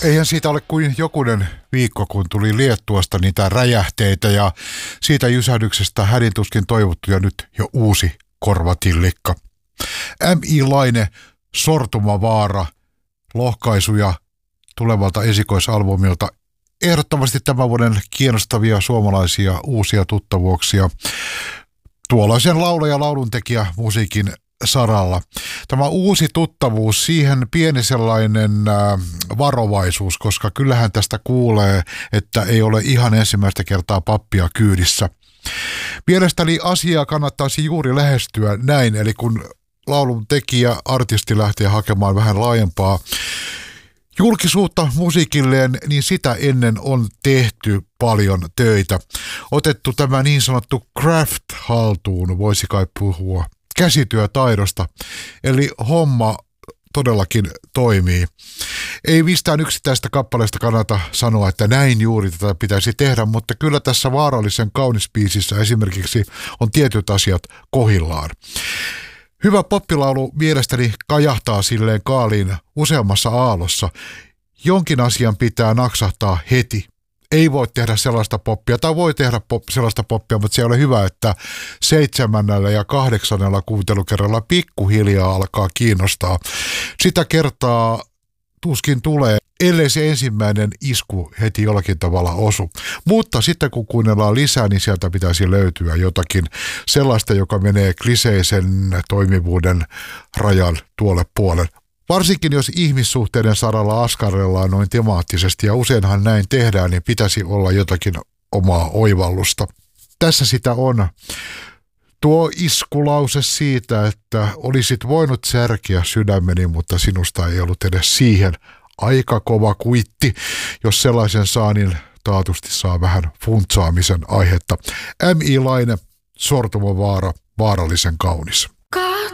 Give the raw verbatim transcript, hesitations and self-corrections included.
Eihän siitä ole kuin jokunen viikko, kun tuli Liettuasta niitä räjähteitä ja siitä jysähdyksestä hädintuskin toivottu ja nyt jo uusi korvatillikka. M I Laine, Sortumavaara, lohkaisuja tulevalta esikoisalbumilta. Ehdottomasti tämän vuoden kiinnostavia suomalaisia uusia tuttavuuksia tuollaisen laulaja ja lauluntekijä musiikin saralla. Tämä uusi tuttavuus, siihen pieni sellainen äh, varovaisuus, koska kyllähän tästä kuulee, että ei ole ihan ensimmäistä kertaa pappia kyydissä. Mielestäni asiaa kannattaisi juuri lähestyä näin, eli kun laulun tekijä, artisti lähtee hakemaan vähän laajempaa julkisuutta musiikilleen, niin sitä ennen on tehty paljon töitä. Otettu tämä niin sanottu craft haltuun, voisi kai puhua käsityötaidosta, eli homma todellakin toimii. Ei mistään yksittäistä kappaleesta kannata sanoa, että näin juuri tätä pitäisi tehdä, mutta kyllä tässä vaarallisen kaunis biisissä esimerkiksi on tietyt asiat kohillaan. Hyvä poppilaulu mielestäni kajahtaa silleen kaaliin useammassa aallossa. Jonkin asian pitää naksahtaa heti. Ei voi tehdä sellaista poppia, tai voi tehdä pop, sellaista poppia, mutta se ei ole hyvä, että seitsemännellä ja kahdeksannella kuuntelukerralla pikkuhiljaa alkaa kiinnostaa. Sitä kertaa tuskin tulee, ellei se ensimmäinen isku heti jollakin tavalla osu. Mutta sitten kun kuunnellaan lisää, niin sieltä pitäisi löytyä jotakin sellaista, joka menee kliseisen toimivuuden rajan tuolle puolen. Varsinkin jos ihmissuhteiden saralla askarrellaan noin temaattisesti, ja useinhan näin tehdään, niin pitäisi olla jotakin omaa oivallusta. Tässä sitä on. Tuo iskulause siitä, että olisit voinut särkeä sydämeni, mutta sinusta ei ollut edes siihen. Aika kova kuitti. Jos sellaisen saa, niin taatusti saa vähän funtsaamisen aihetta. M I Laine, Sortumavaara, vaarallisen kaunis. Katso